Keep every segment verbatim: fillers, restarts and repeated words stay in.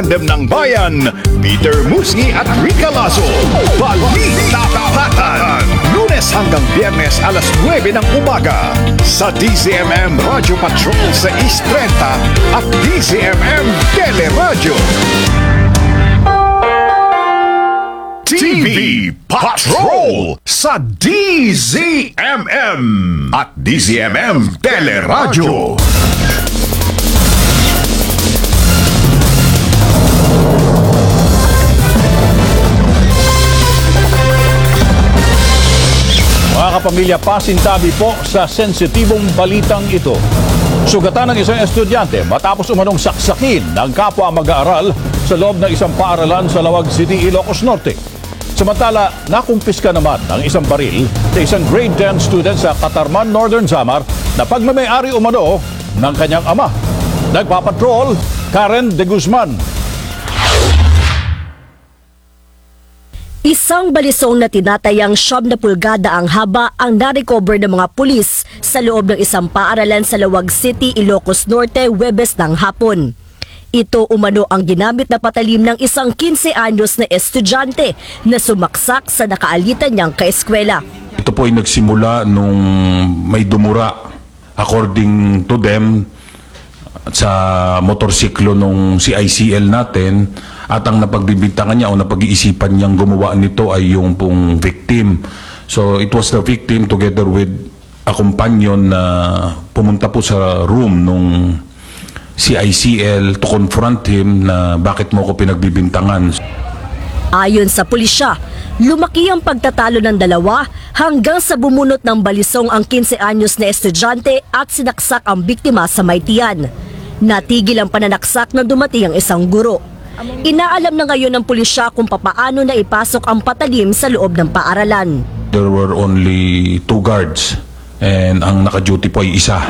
Tandem ng Bayan, Peter Musi at Rica Lazo. Balita Tapatan. Lunes hanggang Biyernes alas nuwebe ng umaga sa D Z M M Radio Patrol sa East thirty at D Z M M Teleradyo. T V Patrol sa D Z M M at D Z M M Teleradyo. Mga kapamilya, pasintabi po sa sensitibong balitang ito. Sugatan ng isang estudyante matapos umanong saksakin ng kapwa mag-aaral sa loob ng isang paaralan sa Lawag City, Ilocos Norte. Samantala, nakumpiska naman ang isang baril sa isang grade ten student sa Catarman, Northern Samar na pagmamayari umano ng kanyang ama. Nagpapatrol, Karen De Guzman. Isang balisong na tinatayang siyam na pulgada ang haba ang narecover ng mga pulis sa loob ng isang paaralan sa Lawag City, Ilocos Norte, Huwebes ng hapon. Ito umano ang ginamit na patalim ng isang labinlima anyos na estudyante na sumaksak sa nakaalitan niyang kaeskwela. Ito po ay nagsimula nung may dumura, according to them, sa motorsiklo nung C I C L natin, at ang napagbibintangan niya o napag-iisipan niyang gumawa nito ay yung pong victim. So it was the victim together with a companion na pumunta po sa room nung C I C L to confront him na bakit mo ko pinagbibintangan. Ayon sa pulisya, lumaki ang pagtatalo ng dalawa hanggang sa bumunot ng balisong ang labinlima anyos na estudyante at sinaksak ang biktima sa may tiyan. Natigil ang pananaksak nang dumating ang isang guro. Inaalam na ngayon ng pulisya kung papaano na ipasok ang patalim sa loob ng paaralan. There were only two guards and ang naka-duty po ay isa.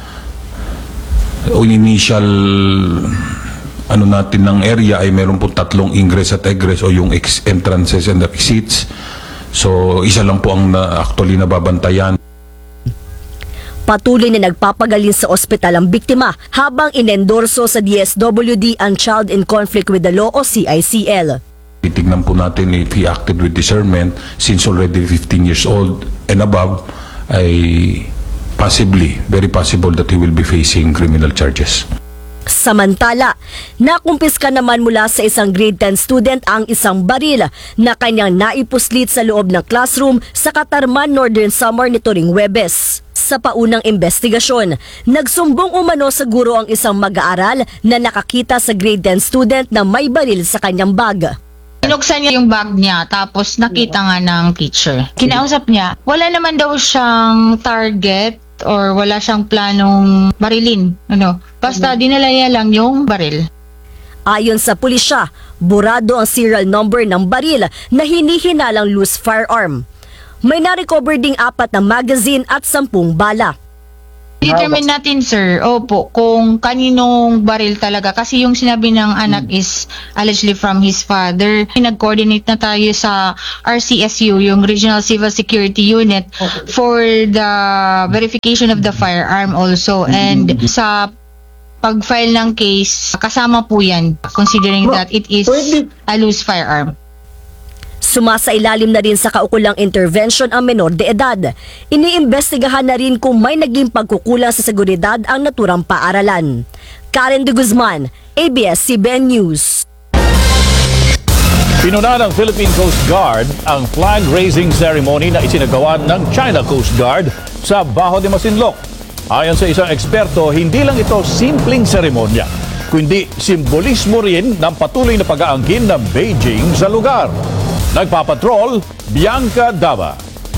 O initial ano natin ng area ay meron po tatlong ingress at egress o yung ex entrances and exits. So isa lang po ang na, actually nababantayan. Patuloy na nagpapagalin sa ospital ang biktima habang inendorso sa D S W D ang Child in Conflict with the Law o C I C L. Titignan po natin if he acted with discernment since already fifteen years old and above, ay possibly, very possible that he will be facing criminal charges. Samantala, nakumpiska naman mula sa isang grade ten student ang isang baril na kanyang naipuslit sa loob ng classroom sa Catarman, Northern Samar nito ring Huwebes. Sa paunang investigasyon, nagsumbong umano sa guro ang isang mag-aaral na nakakita sa grade ten student na may baril sa kanyang bag. Inuksan niya yung bag niya, tapos nakita nga ng teacher. Kinausap niya, wala naman daw siyang target or wala siyang planong barilin. Ano? Basta dinala niya lang yung baril. Ayon sa pulisya, burado ang serial number ng baril na hinihinalang loose firearm. May na-recover ding apat na magazine at sampung bala. Determine natin, sir, opo, kung kaninong baril talaga. Kasi yung sinabi ng anak is allegedly from his father. Nag-coordinate na tayo sa R C S U, yung Regional Civil Security Unit, for the verification of the firearm also. And sa pag-file ng case, kasama po yan, considering that it is a loose firearm. Sumasailalim na rin sa kaukulang intervention ang menor de edad. Iniimbestigahan na rin kung may naging pagkukulang sa seguridad ang naturang paaralan. Karen De Guzman, A B S C B N News. Pinuna ng Philippine Coast Guard ang flag-raising ceremony na isinagawa ng China Coast Guard sa Bajo de Masinloc. Ayon sa isang eksperto, hindi lang ito simpleng seremonya, kundi simbolismo rin ng patuloy na pag-aangkin ng Beijing sa lugar. Nagpapatrol, Bianca Dava.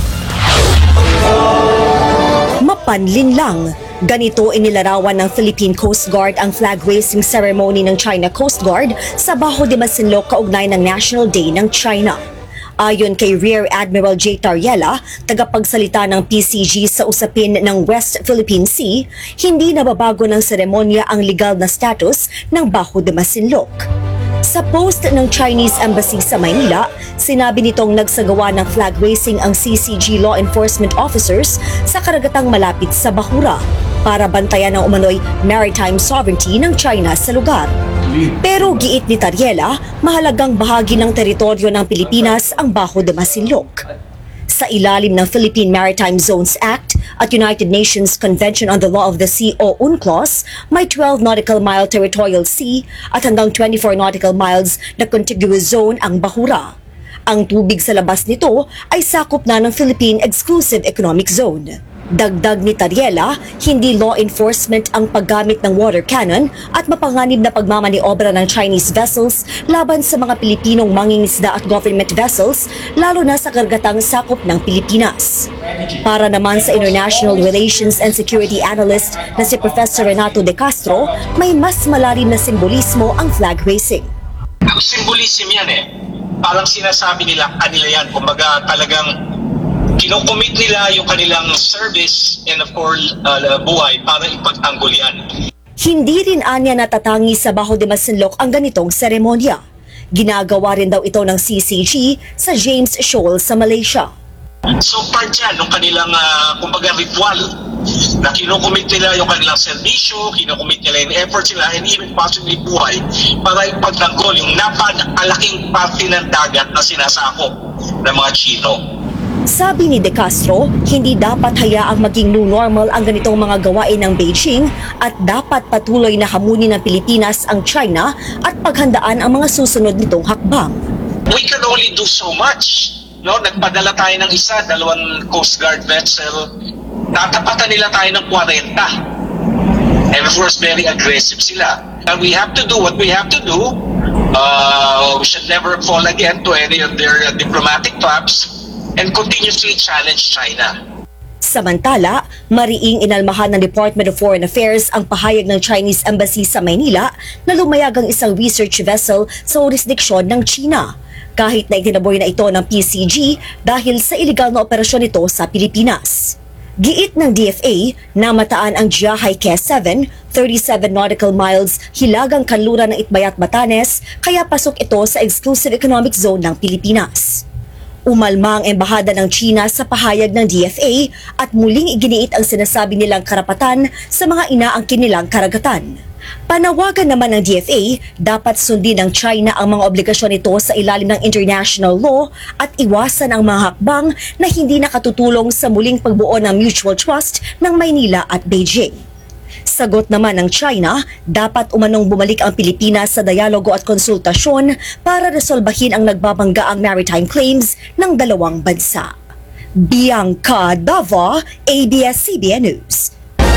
Mapanlin lang. Ganito inilarawan ng Philippine Coast Guard ang flag-raising ceremony ng China Coast Guard sa Bajo de Masinloc kaugnay ng National Day ng China. Ayon kay Rear Admiral J. Tariela, tagapagsalita ng P C G sa usapin ng West Philippine Sea, hindi nababago ng seremonya ang legal na status ng Bajo de Masinloc. Sa post ng Chinese Embassy sa Maynila, sinabi nitong nagsagawa ng flag raising ang C C G law enforcement officers sa karagatang malapit sa Bahura para bantayan ang umano'y maritime sovereignty ng China sa lugar. Pero giit ni Tariela, mahalagang bahagi ng teritoryo ng Pilipinas ang Bajo de Masinloc. Sa ilalim ng Philippine Maritime Zones Act at United Nations Convention on the Law of the Sea o UNCLOS, may twelve nautical mile territorial sea at hanggang twenty-four nautical miles na contiguous zone ang bahura. Ang tubig sa labas nito ay sakop na ng Philippine Exclusive Economic Zone. Dagdag ni Tariela, hindi law enforcement ang paggamit ng water cannon at mapanganib na pagmamaniobra ng Chinese vessels laban sa mga Pilipinong mangingisda at government vessels, lalo na sa kargatang sakop ng Pilipinas. Para naman sa International Relations and Security Analyst na si Professor Renato De Castro, may mas malalim na simbolismo ang flag raising. Ang symbolism yan eh. Parang sinasabi nila kanila yan. Kumbaga talagang kinocommit nila yung kanilang service and of course uh, buhay para ipagtanggol yan. Hindi rin anya natatangi sa Bajo de Masinloc ang ganitong seremonya. Ginagawa rin daw ito ng C C G sa James Shoal sa Malaysia. So part yan ng kanilang uh, kumbaga ritual na kinocommit nila yung kanilang serbisyo, kinocommit nila yung effort sila and even possibly buhay para ipagtanggol yung napakalaking parte ng dagat na sinasakop ng mga Chino. Sabi ni De Castro, hindi dapat hayaang maging new normal ang ganitong mga gawain ng Beijing at dapat patuloy na hamunin ng Pilipinas ang China at paghandaan ang mga susunod nitong hakbang. We can only do so much. No, nagpadala tayo ng isa, dalawang Coast Guard vessel. Tatapatan nila tayo ng forty. And of course, very aggressive sila. And we have to do what we have to do. Uh, we should never fall again to any of their uh, diplomatic traps and continuously challenge China. Samantala, mariing inalmahan ng Department of Foreign Affairs ang pahayag ng Chinese Embassy sa Maynila na lumayag ang isang research vessel sa jurisdiksyon ng China, kahit na itinaboy na ito ng P C G dahil sa iligal na operasyon nito sa Pilipinas. Giit ng D F A na mataan ang Jiahay Ke seven, thirty-seven nautical miles hilagang kanluran ng Itbayat, Batanes, kaya pasok ito sa Exclusive Economic Zone ng Pilipinas. Umalma ang embahada ng China sa pahayag ng D F A at muling iginiit ang sinasabi nilang karapatan sa mga inaangkin nilang karagatan. Panawagan naman ng D F A, dapat sundin ng China ang mga obligasyon nito sa ilalim ng international law at iwasan ang mga hakbang na hindi nakatutulong sa muling pagbuo ng mutual trust ng Maynila at Beijing. Sagot naman ng China, dapat umanong bumalik ang Pilipinas sa dialogo at konsultasyon para resolbahin ang nagbabanggaang maritime claims ng dalawang bansa. Bianca Dava, A B S C B N News.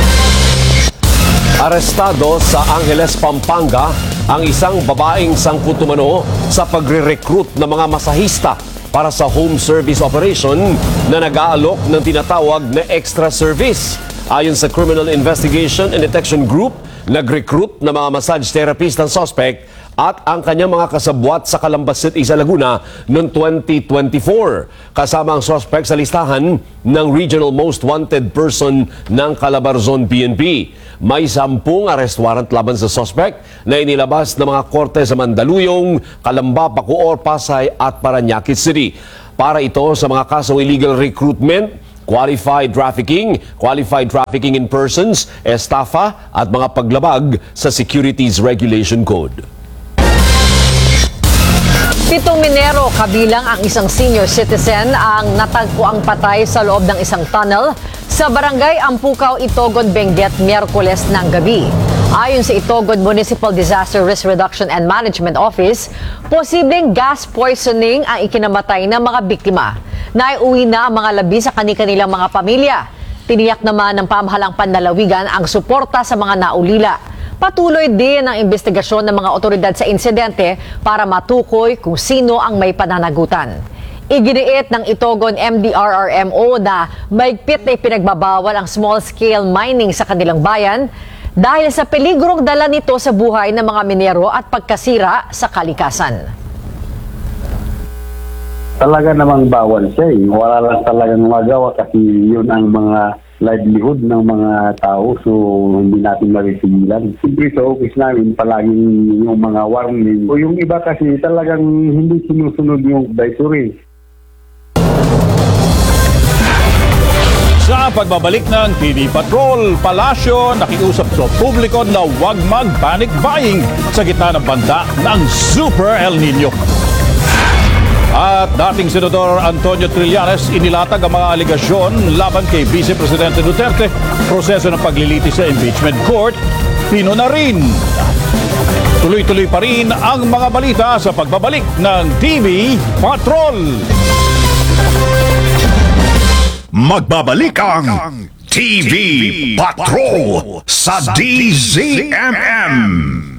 Arestado sa Angeles, Pampanga ang isang babaeng sangkutumano sa pagre-recruit ng mga masahista para sa home service operation na nag-aalok ng tinatawag na extra service. Ayon sa Criminal Investigation and Detection Group, nag-recruit ng mga massage therapist ang suspect at ang kanyang mga kasabwat sa Calambas City sa Laguna noong twenty twenty-four. Kasama ang suspect sa listahan ng Regional Most Wanted Person ng Calabarzon P N P. May sampung arrest warrant laban sa suspect na inilabas ng mga korte sa Mandaluyong, Calamba, Bacoor, Pasay at Parañaque City. Para ito sa mga kasong illegal recruitment, qualified trafficking, qualified trafficking in persons, estafa at mga paglabag sa Securities Regulation Code. Pitong minero kabilang ang isang senior citizen ang natagpuang patay sa loob ng isang tunnel sa barangay Ampucaw, Itogon, Benguet, Miyerkules ng gabi. Ayon sa Itogon Municipal Disaster Risk Reduction and Management Office, posibleng gas poisoning ang ikinamatay ng mga biktima. Naiuwi na ang mga labi sa kani-kanilang mga pamilya. Tiniyak naman ng pamahalang panlalawigan ang suporta sa mga naulila. Patuloy din ang investigasyon ng mga otoridad sa insidente para matukoy kung sino ang may pananagutan. Iginiit ng Itogon M D R R M O na mahigpit na ipinagbabawal ang small-scale mining sa kanilang bayan dahil sa peligrong dala nito sa buhay ng mga minero at pagkasira sa kalikasan. Talaga namang bawal siya eh. Wala lang talagang magawa kasi yun ang mga livelihood ng mga tao, so hindi natin marisigilan. Siyempre sa office namin palaging yung mga warning. O yung iba kasi talagang hindi sinusunod yung advisory. Sa pagbabalik ng T V Patrol, Palasyo nakiusap sa publiko na huwag mag-panic buying sa gitna ng banta ng Super El Nino. At dating Senador Antonio Trillanes inilatag ang mga aligasyon laban kay Vice Presidente Duterte. Proseso ng paglilitis sa impeachment court, pino na rin. Tuloy-tuloy pa rin ang mga balita sa pagbabalik ng T V Patrol. Magbabalik ang T V Patrol sa D Z M M.